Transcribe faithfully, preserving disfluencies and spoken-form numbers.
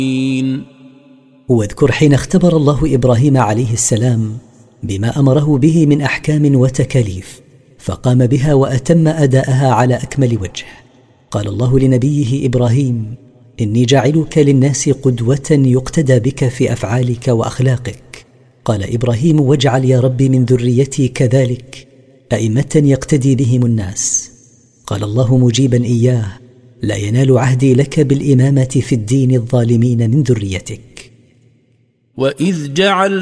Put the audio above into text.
واذكر حين اختبر الله إبراهيم عليه السلام بما أمره به من أحكام وتكاليف، فقام بها وأتم أداءها على أكمل وجه. قال الله لنبيه إبراهيم: إني جاعلك للناس قدوة يقتدى بك في أفعالك وأخلاقك. قال إبراهيم: واجعل يا رب من ذريتي كذلك أئمة يقتدي بهم الناس. قال الله مجيبا إياه: لا ينال عهدي لك بالإمامة في الدين الظالمين من ذريتك. وإذ جعل